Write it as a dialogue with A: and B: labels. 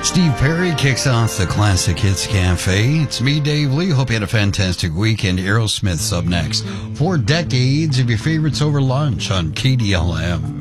A: Steve Perry kicks off the Classic Hits Cafe. It's me, Dave Lee. Hope you had a fantastic weekend. Aerosmith's up next. 4 decades of your favorites over lunch on KDLM.